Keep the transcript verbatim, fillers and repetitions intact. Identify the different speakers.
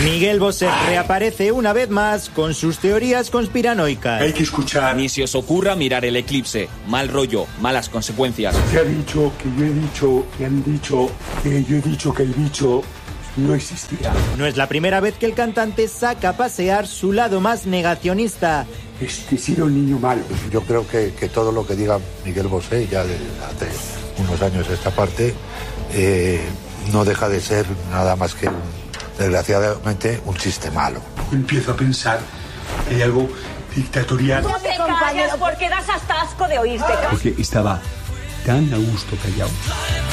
Speaker 1: Miguel Bosé reaparece una vez más con sus teorías conspiranoicas.
Speaker 2: Hay que escuchar.
Speaker 3: Ni se os ocurra mirar el eclipse. Mal rollo, malas consecuencias.
Speaker 2: Se ha dicho que yo he dicho, que han dicho, que yo he dicho que el bicho no existía.
Speaker 1: No es la primera vez que el cantante saca a pasear su lado más negacionista.
Speaker 2: Este ha sido un niño malo.
Speaker 4: Yo creo que, que todo lo que diga Miguel Bosé, ya de hace unos años esta parte, eh, no deja de ser nada más que, un, desgraciadamente, un chiste malo.
Speaker 2: Empiezo a pensar que hay algo dictatorial.
Speaker 5: No te callas porque das hasta asco de oírte.
Speaker 2: Porque estaba tan a gusto callado.